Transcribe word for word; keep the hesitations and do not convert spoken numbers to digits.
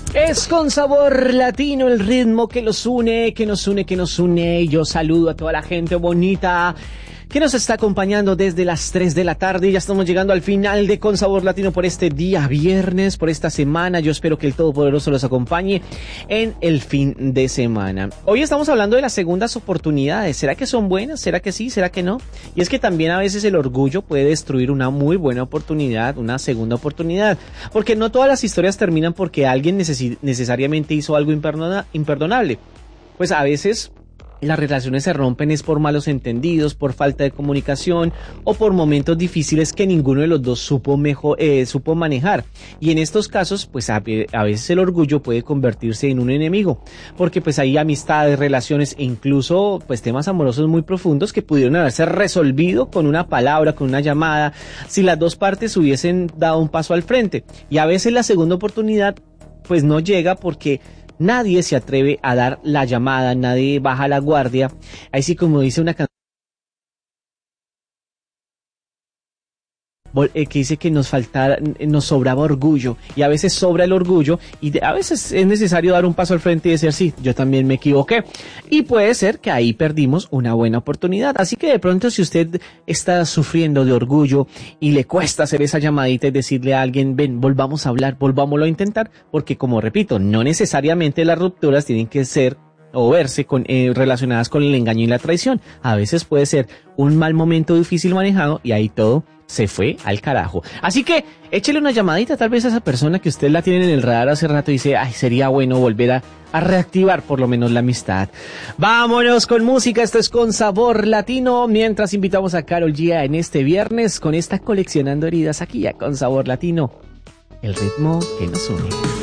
Es con sabor latino el ritmo que los une, que nos une, que nos une. Yo saludo a toda la gente bonita que nos está acompañando desde las tres de la tarde. Ya estamos llegando al final de Con Sabor Latino por este día viernes, por esta semana. Yo espero que el Todopoderoso los acompañe en el fin de semana. Hoy estamos hablando de las segundas oportunidades. ¿Será que son buenas? ¿Será que sí? ¿Será que no? Y es que también a veces el orgullo puede destruir una muy buena oportunidad, una segunda oportunidad. Porque no todas las historias terminan porque alguien neces- necesariamente hizo algo imperdona- imperdonable. Pues a veces las relaciones se rompen es por malos entendidos, por falta de comunicación o por momentos difíciles que ninguno de los dos supo mejor, eh, supo manejar. Y en estos casos, pues a, a veces el orgullo puede convertirse en un enemigo, porque pues hay amistades, relaciones e incluso pues temas amorosos muy profundos que pudieron haberse resolvido con una palabra, con una llamada, si las dos partes hubiesen dado un paso al frente. Y a veces la segunda oportunidad pues no llega porque nadie se atreve a dar la llamada, nadie baja la guardia. Así como dice una canción que dice que nos faltaba, nos sobraba orgullo, y a veces sobra el orgullo y a veces es necesario dar un paso al frente y decir sí, yo también me equivoqué, y puede ser que ahí perdimos una buena oportunidad. Así que de pronto, si usted está sufriendo de orgullo y le cuesta hacer esa llamadita y decirle a alguien ven, volvamos a hablar, volvámoslo a intentar, porque como repito, no necesariamente las rupturas tienen que ser o verse con, eh, relacionadas con el engaño y la traición. A veces puede ser un mal momento difícil manejado y ahí todo se fue al carajo. Así que échele una llamadita tal vez a esa persona que usted la tiene en el radar hace rato y dice, ay, sería bueno volver a, a reactivar por lo menos la amistad. Vámonos con música, esto es Con Sabor Latino, mientras invitamos a Karol G en este viernes con esta Coleccionando Heridas aquí a Con Sabor Latino, el ritmo que nos une.